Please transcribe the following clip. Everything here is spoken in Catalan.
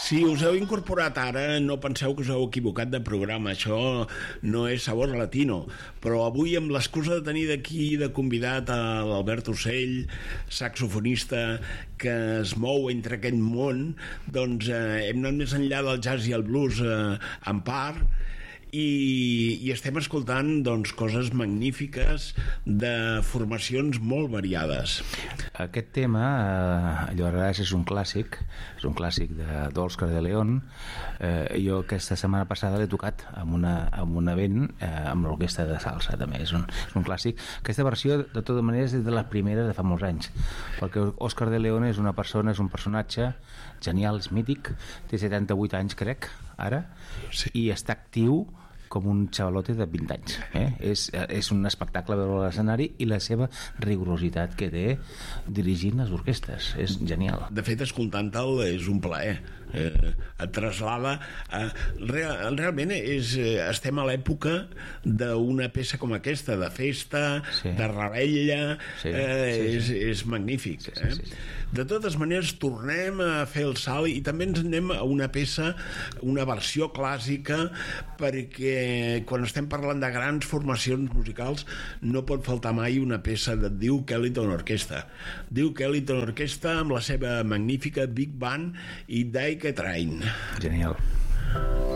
Si us heu incorporat ara, no penseu que us heu equivocat de programa. Això no és Sabor Latino. Però avui, amb l'excusa de tenir d'aquí de convidat a l'Albert Ocell, saxofonista que es mou entre aquest món, doncs hem anat més enllà del jazz i el blues en part, i estem escoltant doncs, coses magnífiques de formacions molt variades. Aquest tema, allò és un clàssic d'Òscar de León. Jo aquesta setmana passada l'he tocat amb un event amb l'orquestra de salsa també. És un clàssic. Aquesta versió de totes maneres és de la primera de fa molts anys, perquè Òscar de León és un personatge genial, és mític, té 78 anys crec ara, sí. I està actiu com un xavalote de 20 anys. És un espectacle veure l'escenari i la seva rigorositat que té dirigint les orquestres. És genial. De fet, escoltant-te'l és un plaer. Et traslada realment estem a l'època d'una peça com aquesta, de festa, sí. De revetlla, sí. És magnífic. Sí. De totes maneres, tornem a fer el salt i també ens anem a una peça, una versió clàssica, perquè quan estem parlant de grans formacions musicals no pot faltar mai una peça de Duke Ellington Orquestra. Duke Ellington Orquestra amb la seva magnífica Big Band i Dike Train. Genial.